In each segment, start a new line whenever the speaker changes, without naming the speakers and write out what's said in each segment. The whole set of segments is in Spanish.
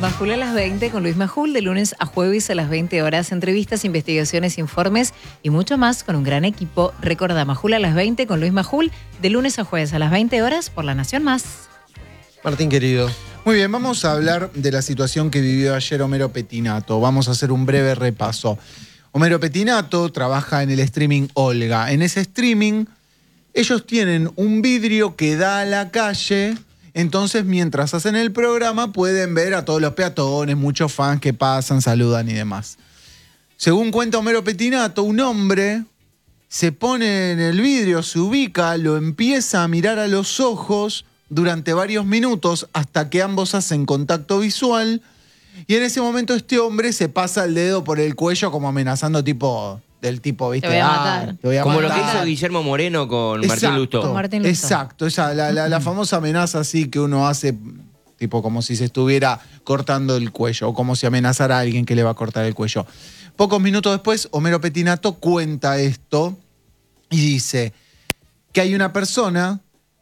Majul a las 20 con Luis Majul, de lunes a jueves a las 20 horas. Entrevistas, investigaciones, informes y mucho más con un gran equipo. Recordá, Majul a las 20 con Luis Majul, de lunes a jueves a las 20 horas por La Nación Más.
Martín, querido.
Muy bien, vamos a hablar de la situación que vivió ayer Homero Pettinato. Vamos a hacer un breve repaso. Homero Pettinato trabaja en el streaming Olga. En ese streaming, ellos tienen un vidrio que da a la calle. Entonces, mientras hacen el programa, pueden ver a todos los peatones, muchos fans que pasan, saludan y demás. Según cuenta Homero Pettinato, un hombre se pone en el vidrio, se ubica, lo empieza a mirar a los ojos durante varios minutos hasta que ambos hacen contacto visual. Y en ese momento este hombre se pasa el dedo por el cuello como amenazando del tipo, ¿viste?
Te voy a matar.
Te voy a
Como
matar.
lo que hizo Guillermo Moreno con Martín Lustó.
Con Martín Lustó.
Exacto, la famosa amenaza así que uno hace, tipo como si se estuviera cortando el cuello o como si amenazara a alguien que le va a cortar el cuello. Pocos minutos después, Homero Pettinato cuenta esto y dice que hay una persona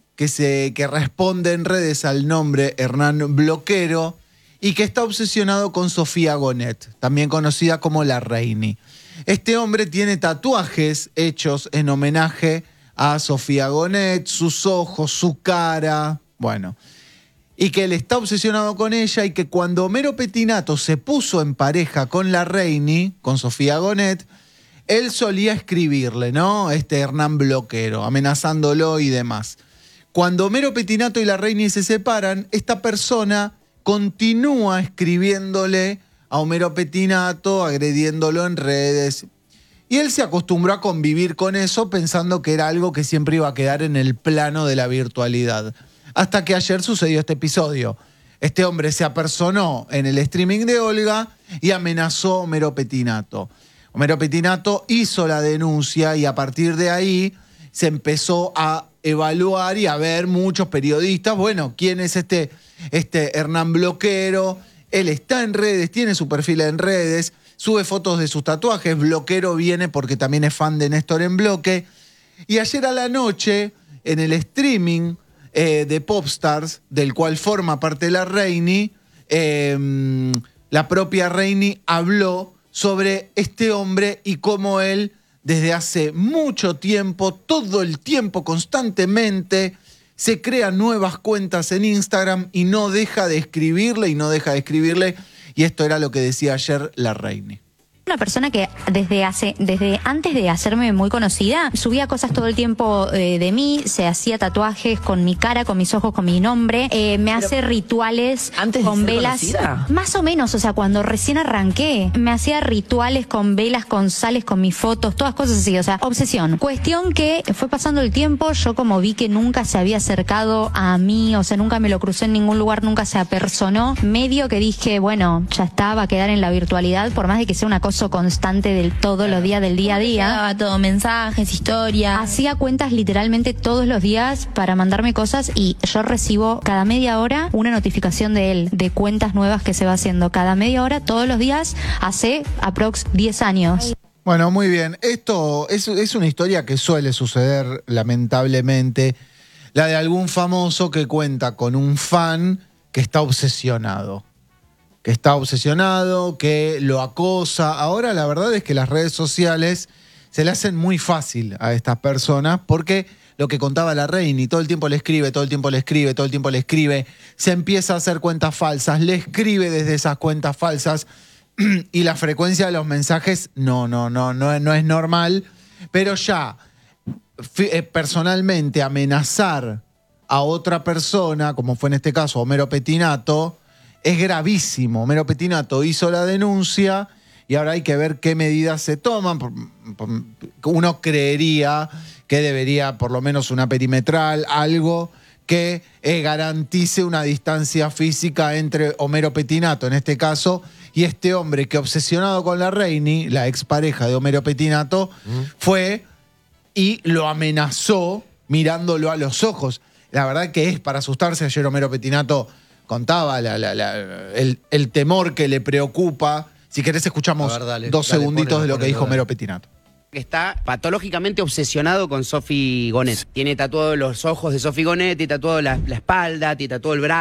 que responde en redes al nombre Hernán Bloquero y que está obsesionado con Sofía Gonet, también conocida como La Reini. Este hombre tiene tatuajes hechos en homenaje a Sofía Gonet, sus ojos, su cara, bueno. Y que él está obsesionado con ella y que cuando Homero Pettinato se puso en pareja con La Reini, con Sofía Gonet, él solía escribirle, ¿no? Hernán Bloquero, amenazándolo y demás. Cuando Homero Pettinato y La Reini se separan, esta persona continúa escribiéndole a Homero Pettinato, agrediéndolo en redes. Y él se acostumbró a convivir con eso pensando que era algo que siempre iba a quedar en el plano de la virtualidad. Hasta que ayer sucedió este episodio. Este hombre se apersonó en el streaming de Olga y amenazó a Homero Pettinato. Homero Pettinato hizo la denuncia y a partir de ahí se empezó a evaluar y a ver muchos periodistas. Bueno, ¿quién es este Hernán Bloquero? Él está en redes, tiene su perfil en redes, sube fotos de sus tatuajes. Bloquero viene porque también es fan de Néstor en Bloque. Y ayer a la noche, en el streaming de Popstars, del cual forma parte La Reini, la propia Reini habló sobre este hombre y cómo él, desde hace mucho tiempo, todo el tiempo, constantemente, se crean nuevas cuentas en Instagram y no deja de escribirle y no deja de escribirle. Y esto era lo que decía ayer La Reini.
Una persona que desde antes de hacerme muy conocida, subía cosas todo el tiempo de mí, se hacía tatuajes con mi cara, con mis ojos, con mi nombre, me hace rituales con velas. ¿Conocida? Más o menos, o sea, cuando recién arranqué, me hacía rituales con velas, con sales, con mis fotos, todas cosas así, o sea, obsesión. Cuestión que fue pasando el tiempo, yo como vi que nunca se había acercado a mí, o sea, nunca me lo crucé en ningún lugar, nunca se apersonó, medio que dije, bueno, ya está, va a quedar en la virtualidad, por más de que sea una cosa constante del todos los días del día a día.
Daba todo, mensajes, historias.
Hacía cuentas literalmente todos los días para mandarme cosas y yo recibo cada media hora una notificación de él, de cuentas nuevas que se va haciendo. Cada media hora, todos los días, hace aprox 10 años.
Bueno, muy bien. Esto es una historia que suele suceder, lamentablemente. La de algún famoso que cuenta con un fan que está obsesionado. Que lo acosa. Ahora la verdad es que las redes sociales se le hacen muy fácil a estas personas porque lo que contaba La Reini, todo el tiempo le escribe, se empieza a hacer cuentas falsas, le escribe desde esas cuentas falsas y la frecuencia de los mensajes no es normal, pero ya personalmente amenazar a otra persona, como fue en este caso Homero Pettinato, es gravísimo. Homero Pettinato hizo la denuncia y ahora hay que ver qué medidas se toman. Uno creería que debería, por lo menos una perimetral, algo que garantice una distancia física entre Homero Pettinato, en este caso, y este hombre que, obsesionado con La Reini, la expareja de Homero Pettinato, fue y lo amenazó mirándolo a los ojos. La verdad que es para asustarse. Ayer Homero Pettinato contaba el temor que le preocupa. Si querés escuchamos dos segunditos de lo que dijo Homero Pettinato.
Está patológicamente obsesionado con Sofi Gonet. Tiene tatuados los ojos de Sofi Gonet, tiene tatuado la espalda, tiene tatuado el brazo.